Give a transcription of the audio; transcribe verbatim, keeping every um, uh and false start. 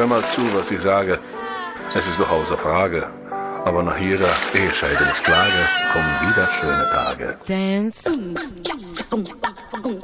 hör mal zu, was ich sage. Es ist doch außer Frage. Aber nach jeder Ehescheidungsklage kommen wieder schöne Tage. Dance